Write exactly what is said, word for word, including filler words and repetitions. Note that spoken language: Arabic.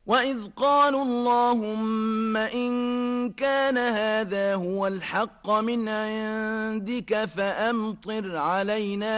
وإذ قالوا اللهم إن كان هذا هو الحق من عندك فأمطر علينا